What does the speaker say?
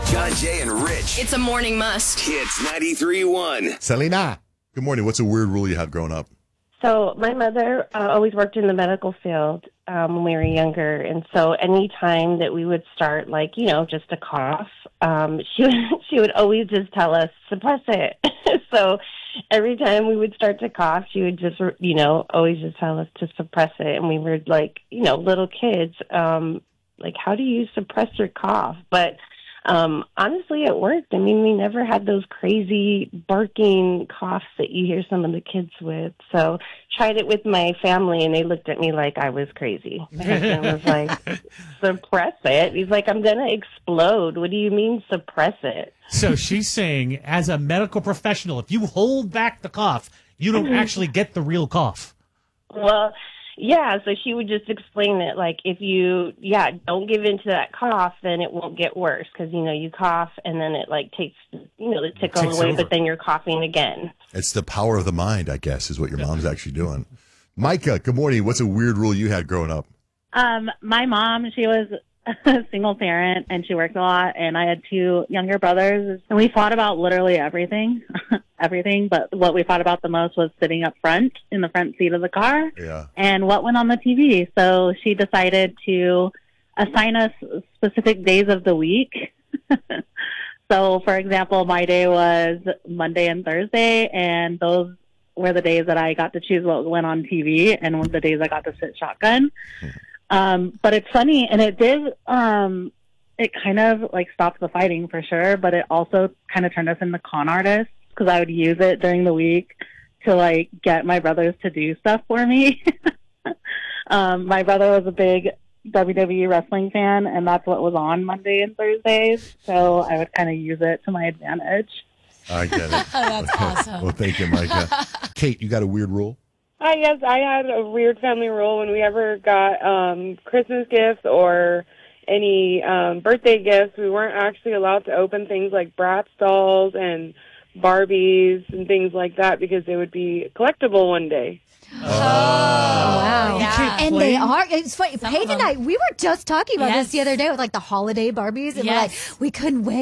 John, Jay, and Rich. It's a morning must. Hits 93.1. Selena, good morning. What's a weird rule you had growing up? So my mother always worked in the medical field when we were younger, and so any time that we would start, just a cough, she would always just tell us, suppress it. So every time we would start to cough, she would just, always just tell us to suppress it. And we were little kids, how do you suppress your cough? But honestly, it worked. I mean, we never had those crazy barking coughs that you hear some of the kids with. So tried it with my family, and they looked at me like I was crazy. My husband was like, suppress it. He's like, I'm going to explode. What do you mean suppress it? So she's saying, as a medical professional, if you hold back the cough, you don't actually get the real cough. Well, yeah, so she would just explain it, if you, don't give in to that cough, then it won't get worse, because, you cough, and then it, takes, the tickle away, but then you're coughing again. It's the power of the mind, I guess, is what your mom's actually doing. Micah, good morning. What's a weird rule you had growing up? My mom, she was a single parent, and she worked a lot, and I had two younger brothers, and we fought about literally everything. But what we fought about the most was sitting up front in the front seat of the car and what went on the TV. So she decided to assign us specific days of the week. So, for example, my day was Monday and Thursday, and those were the days that I got to choose what went on TV and the days I got to sit shotgun. But it's funny, and it did, it kind of stopped the fighting for sure, but it also kind of turned us into con artists, because I would use it during the week to get my brothers to do stuff for me. My brother was a big WWE wrestling fan, and that's what was on Monday and Thursdays. So I would kind of use it to my advantage. I get it. That's awesome. Well, thank you, Micah. Kate, you got a weird rule? Yes, I had a weird family rule when we ever got Christmas gifts or any birthday gifts. We weren't actually allowed to open things like Bratz dolls and Barbies and things like that, because they would be collectible one day. Oh, wow. Yeah. And they are. It's funny. Paige and I, we were just talking about this the other day with the holiday Barbies, and we're we couldn't wait.